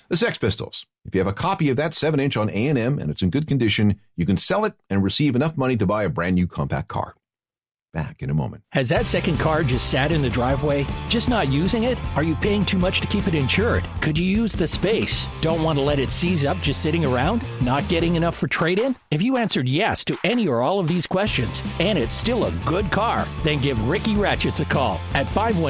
The Sex Pistols. If you have a copy of that 7-inch on A&M and it's in good condition, you can sell it and receive enough money to buy a brand new compact car. Back in a moment. Has that second car just sat in the driveway? Just not using it? Are you paying too much to keep it insured? Could you use the space? Don't want to let it seize up just sitting around? Not getting enough for trade-in? If you answered yes to any or all of these questions, and it's still a good car, then give Ricky Ratchets a call at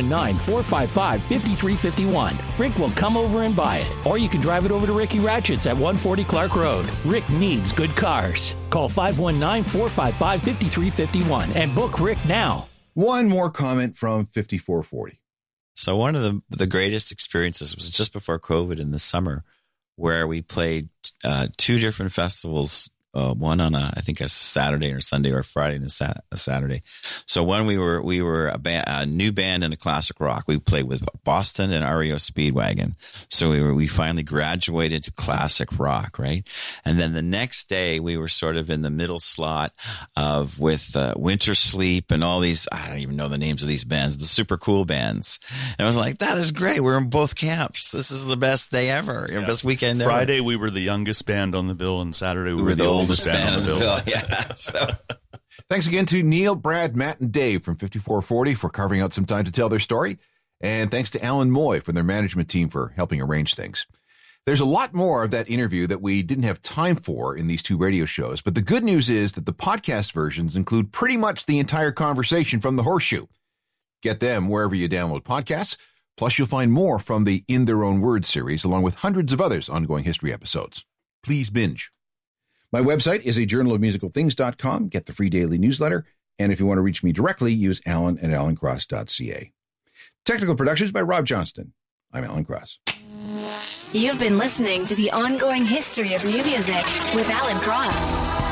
519-455-5351. Rick will come over and buy it. Or you can drive it over to Ricky Ratchets at 140 Clark Road. Rick needs good cars. Call 519-455-5351 and book Rick now. One more comment from 5440. So one of the greatest experiences was just before COVID in the summer, where we played 2 different festivals. One on I think a Saturday or Sunday, or Friday and a Saturday. So one we were a new band in a classic rock. We played with Boston and REO Speedwagon. So we finally graduated to classic rock, right? And then the next day we were sort of in the middle slot with Winter Sleep and all these, I don't even know the names of these bands, the super cool bands. And I was like, that is great. We're in both camps. This is the best day ever. Yeah. Best weekend ever. Friday we were the youngest band on the bill, and Saturday we were the oldest band on the bill. Yeah. So. Thanks again to Neil, Brad, Matt, and Dave from 5440 for carving out some time to tell their story. And thanks to Alan Moy from their management team for helping arrange things. There's a lot more of that interview that we didn't have time for in these 2 radio shows, but the good news is that the podcast versions include pretty much the entire conversation from the Horseshoe. Get them wherever you download podcasts. Plus, you'll find more from the In Their Own Words series, along with hundreds of others ongoing history episodes. Please binge. My website is a journalofmusicalthings.com. Get the free daily newsletter. And if you want to reach me directly, use alan@alancross.ca. Technical productions by Rob Johnston. I'm Alan Cross. You've been listening to The Ongoing History of New Music with Alan Cross.